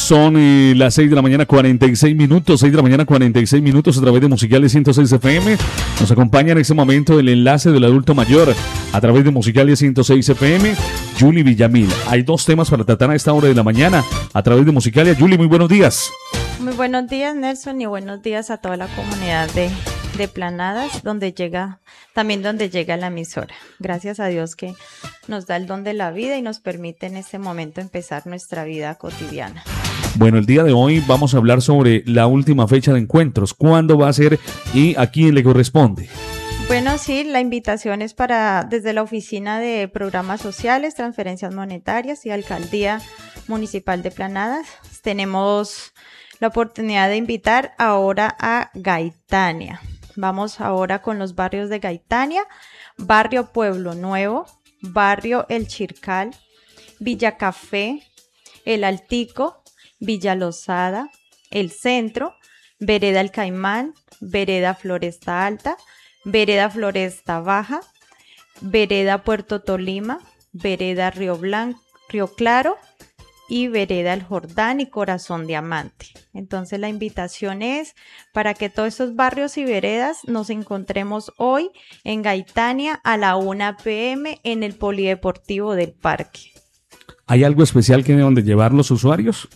Son las 6 de la mañana 46 minutos, 6 de la mañana 46 minutos a través de Musicales 106 FM. Nos acompaña en este momento el enlace del adulto mayor a través de Musicales 106 FM, Julie Villamil. Hay dos temas para tratar a esta hora de la mañana a través de Musicales. Julie, muy buenos días. Muy buenos días, Nelson, y buenos días a toda la comunidad de Planadas, donde llega la emisora. Gracias a Dios que nos da el don de la vida y nos permite en este momento empezar nuestra vida cotidiana. Bueno, el día de hoy vamos a hablar sobre la última fecha de encuentros. ¿Cuándo va a ser y a quién le corresponde? Bueno, sí, la invitación es desde la Oficina de Programas Sociales, Transferencias Monetarias y Alcaldía Municipal de Planadas. Tenemos la oportunidad de invitar ahora a Gaitania. Vamos ahora con los barrios de Gaitania: Barrio Pueblo Nuevo, Barrio El Chircal, Villa Café, El Altico, Villa Lozada, El Centro, Vereda El Caimán, Vereda Floresta Alta, Vereda Floresta Baja, Vereda Puerto Tolima, Vereda Río Claro y Vereda El Jordán y Corazón Diamante. Entonces la invitación es para que todos estos barrios y veredas nos encontremos hoy en Gaitania a la 1 p.m. en el Polideportivo del Parque. ¿Hay algo especial que deben de llevar los usuarios?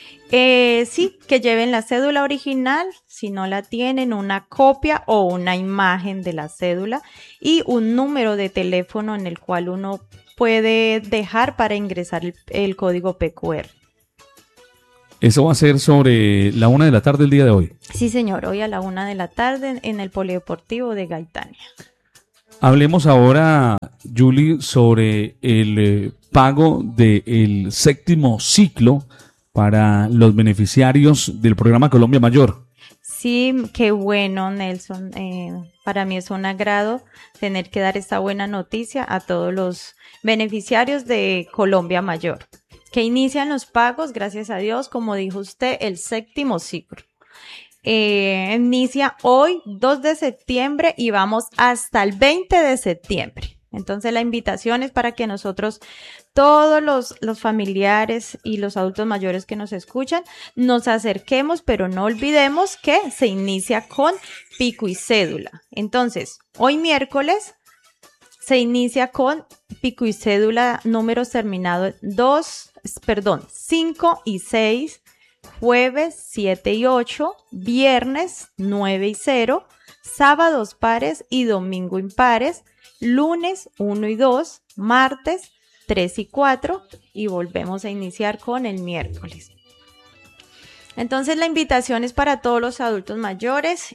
Sí, que lleven la cédula original, si no la tienen, una copia o una imagen de la cédula y un número de teléfono en el cual uno puede dejar para ingresar el código PQR. Eso va a ser sobre la 1 de la tarde el día de hoy. Sí, señor, hoy a la 1 de la tarde en el Polideportivo de Gaitania. Hablemos ahora, Julie, sobre el pago del séptimo ciclo para los beneficiarios del programa Colombia Mayor. Sí, qué bueno, Nelson. Para mí es un agrado tener que dar esta buena noticia a todos los beneficiarios de Colombia Mayor, que inician los pagos, gracias a Dios, como dijo usted, el séptimo ciclo. Inicia hoy, 2 de septiembre, y vamos hasta el 20 de septiembre. Entonces la invitación es para que nosotros, todos los familiares y los adultos mayores que nos escuchan, nos acerquemos, pero no olvidemos que se inicia con pico y cédula. Entonces, hoy miércoles se inicia con pico y cédula números terminados 5 y 6, jueves 7 y 8, viernes 9 y 0, sábados pares y domingo impares, lunes 1 y 2, martes 3 y 4 y volvemos a iniciar con el miércoles. Entonces la invitación es para todos los adultos mayores.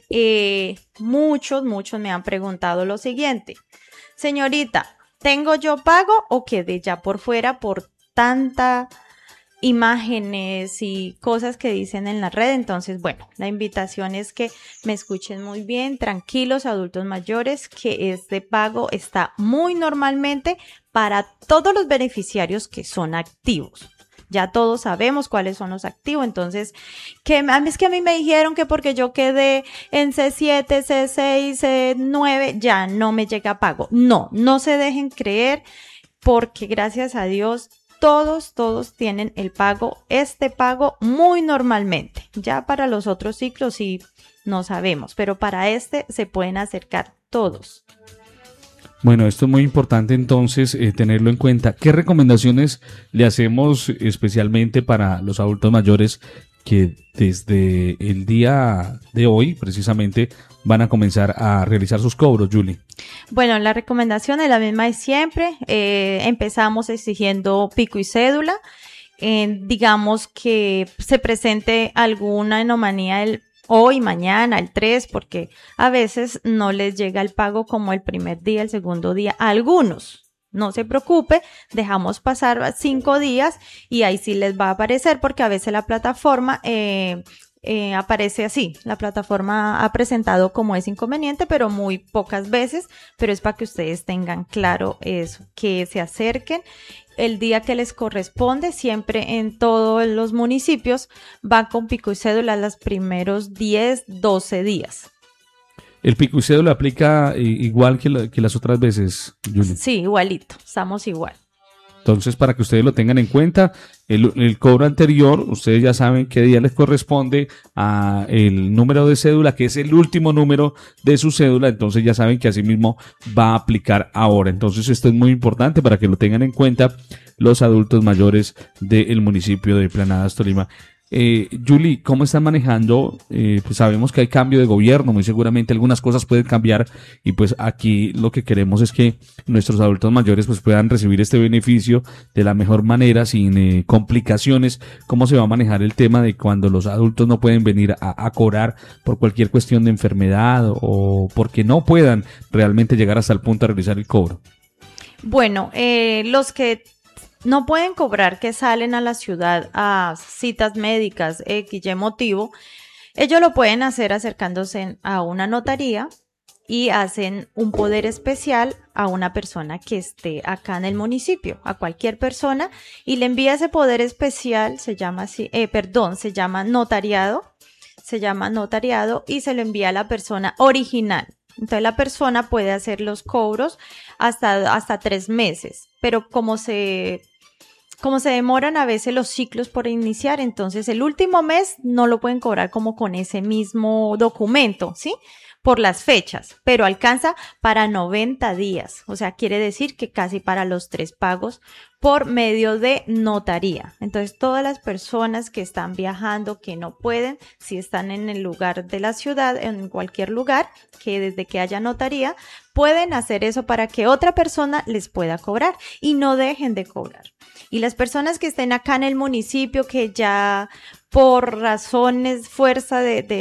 Muchos me han preguntado lo siguiente: señorita, ¿tengo yo pago o quedé ya por fuera por tanta imágenes y cosas que dicen en la red? Entonces, bueno, la invitación es que me escuchen muy bien, tranquilos adultos mayores, que este pago está muy normalmente para todos los beneficiarios que son activos. Ya todos sabemos cuáles son los activos. Entonces, es que a mí me dijeron que porque yo quedé en C7, C6, C9, ya no me llega pago. No se dejen creer, porque gracias a Dios todos tienen el pago, este pago muy normalmente. Ya para los otros ciclos sí no sabemos, pero para este se pueden acercar todos. Bueno, esto es muy importante entonces tenerlo en cuenta. ¿Qué recomendaciones le hacemos especialmente para los adultos mayores que desde el día de hoy precisamente van a comenzar a realizar sus cobros, Julie? Bueno, la recomendación es la misma de siempre. Empezamos exigiendo pico y cédula. Digamos que se presente alguna anomalía hoy, mañana, el 3, porque a veces no les llega el pago como el primer día, el segundo día. A algunos, no se preocupe, dejamos pasar 5 días y ahí sí les va a aparecer, porque a veces la plataforma aparece así. La plataforma ha presentado como ese inconveniente, pero muy pocas veces, pero es para que ustedes tengan claro eso, que se acerquen el día que les corresponde. Siempre en todos los municipios van con pico y cédula los primeros 10, 12 días. ¿El pico y cédula aplica igual que las otras veces, Julie? Sí, igualito, estamos igual. Entonces, para que ustedes lo tengan en cuenta, el cobro anterior, ustedes ya saben qué día les corresponde a el número de cédula, que es el último número de su cédula, entonces ya saben que así mismo va a aplicar ahora. Entonces, esto es muy importante para que lo tengan en cuenta los adultos mayores del municipio de Planadas, Tolima. Julie, ¿cómo están manejando? Pues sabemos que hay cambio de gobierno, muy seguramente algunas cosas pueden cambiar y pues aquí lo que queremos es que nuestros adultos mayores pues puedan recibir este beneficio de la mejor manera, sin complicaciones. ¿Cómo se va a manejar el tema de cuando los adultos no pueden venir a cobrar por cualquier cuestión de enfermedad o porque no puedan realmente llegar hasta el punto de realizar el cobro? Bueno, los que no pueden cobrar, que salen a la ciudad a citas médicas, X, Y motivo, ellos lo pueden hacer acercándose a una notaría y hacen un poder especial a una persona que esté acá en el municipio, a cualquier persona, y le envía ese poder especial, se llama notariado, y se lo envía a la persona original. Entonces la persona puede hacer los cobros hasta 3 meses, pero como se demoran a veces los ciclos por iniciar, entonces el último mes no lo pueden cobrar como con ese mismo documento, ¿sí? Por las fechas, pero alcanza para 90 días, o sea, quiere decir que casi para los 3 pagos por medio de notaría. Entonces, todas las personas que están viajando, que no pueden, si están en el lugar de la ciudad, en cualquier lugar, que desde que haya notaría, pueden hacer eso para que otra persona les pueda cobrar y no dejen de cobrar. Y las personas que estén acá en el municipio, que ya por razones, fuerza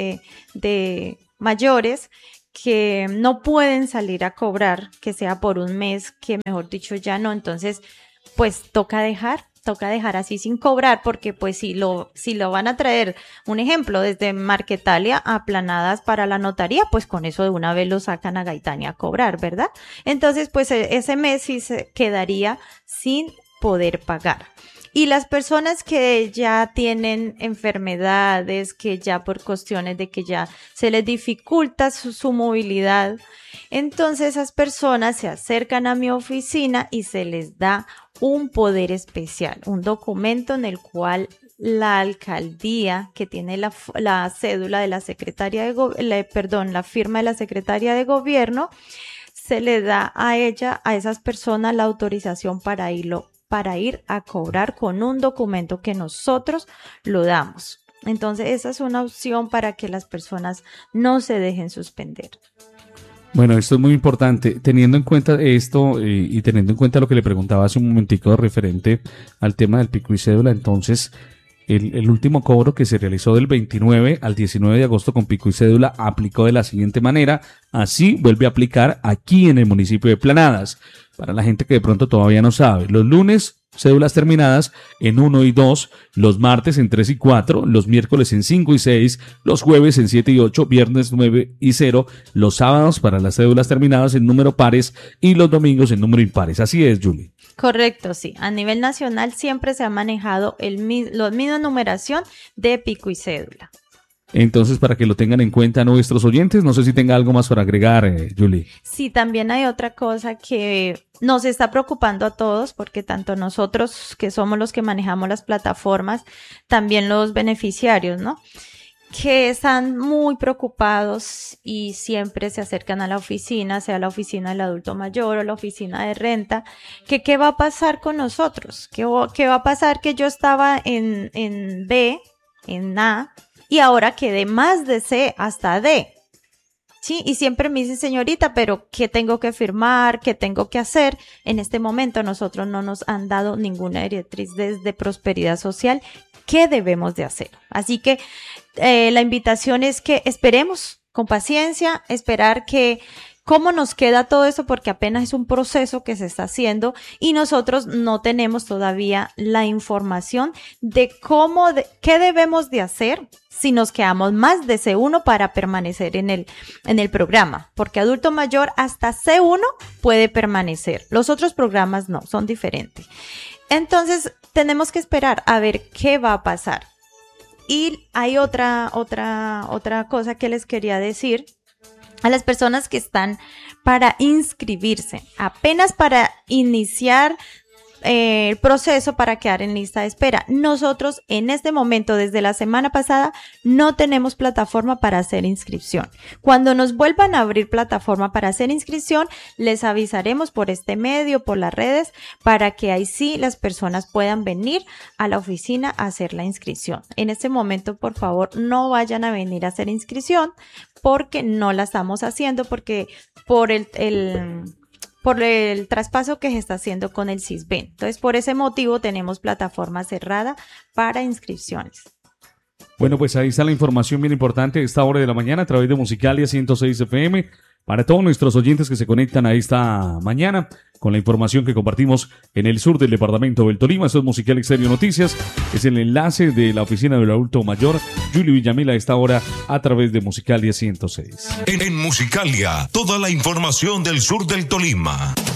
de mayores, que no pueden salir a cobrar, que sea por un mes, que mejor dicho ya no, entonces pues toca dejar así sin cobrar, porque pues si lo van a traer, un ejemplo, desde Marquetalia a Planadas para la notaría, pues con eso de una vez lo sacan a Gaitania a cobrar, ¿verdad? Entonces pues ese mes sí se quedaría sin poder pagar. Y las personas que ya tienen enfermedades, que ya por cuestiones de que ya se les dificulta su movilidad, entonces esas personas se acercan a mi oficina y se les da un poder especial, un documento en el cual la alcaldía, que tiene la cédula de la secretaria la firma de la secretaria de gobierno, se le da a esas personas la autorización para ir a cobrar con un documento que nosotros lo damos. Entonces, esa es una opción para que las personas no se dejen suspender. Bueno, esto es muy importante, teniendo en cuenta esto y teniendo en cuenta lo que le preguntaba hace un momentico referente al tema del pico y cédula. Entonces, el último cobro que se realizó del 29 al 19 de agosto con pico y cédula aplicó de la siguiente manera. Así vuelve a aplicar aquí en el municipio de Planadas. Para la gente que de pronto todavía no sabe, los lunes, cédulas terminadas en 1 y 2, los martes en 3 y 4, los miércoles en 5 y 6, los jueves en 7 y 8, viernes 9 y 0, los sábados para las cédulas terminadas en número pares y los domingos en número impares. Así es, Julie. Correcto, sí. A nivel nacional siempre se ha manejado la misma numeración de pico y cédula. Entonces, para que lo tengan en cuenta nuestros oyentes, no sé si tenga algo más para agregar, Julie. Sí, también hay otra cosa que nos está preocupando a todos, porque tanto nosotros, que somos los que manejamos las plataformas, también los beneficiarios, ¿no? Que están muy preocupados y siempre se acercan a la oficina, sea la oficina del adulto mayor o la oficina de renta, que qué va a pasar con nosotros, qué va a pasar que yo estaba en B, en A, y ahora quedé más de C hasta D. Sí, y siempre me dicen, señorita, pero ¿qué tengo que firmar? ¿Qué tengo que hacer? En este momento nosotros no nos han dado ninguna directriz desde Prosperidad Social. ¿Qué debemos de hacer? Así que la invitación es que esperemos con paciencia, esperar que cómo nos queda todo eso, porque apenas es un proceso que se está haciendo y nosotros no tenemos todavía la información de qué debemos de hacer si nos quedamos más de C1 para permanecer en el programa, porque adulto mayor hasta C1 puede permanecer. Los otros programas no, son diferentes. Entonces, tenemos que esperar a ver qué va a pasar. Y hay otra cosa que les quería decir a las personas que están para inscribirse, apenas para iniciar el proceso para quedar en lista de espera. Nosotros en este momento, desde la semana pasada, no tenemos plataforma para hacer inscripción. Cuando nos vuelvan a abrir plataforma para hacer inscripción, les avisaremos por este medio, por las redes, para que ahí sí las personas puedan venir a la oficina a hacer la inscripción. En este momento, por favor, no vayan a venir a hacer inscripción porque no la estamos haciendo, porque por el traspaso que se está haciendo con el Sisbén. Entonces, por ese motivo tenemos plataforma cerrada para inscripciones. Bueno, pues ahí está la información bien importante a esta hora de la mañana a través de Musicalia 106 FM. Para todos nuestros oyentes que se conectan a esta mañana con la información que compartimos en el sur del departamento del Tolima. Esto es Musical Exterior Noticias. Es el enlace de la oficina del adulto mayor, Julio Villamil, a esta hora a través de Musicalia 106. En Musicalia, toda la información del sur del Tolima.